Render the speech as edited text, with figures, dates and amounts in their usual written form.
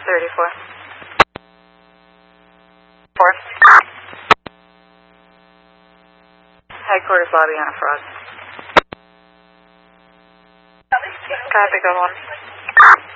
34. 4. Headquarters lobby on a frog. Copy, go 1.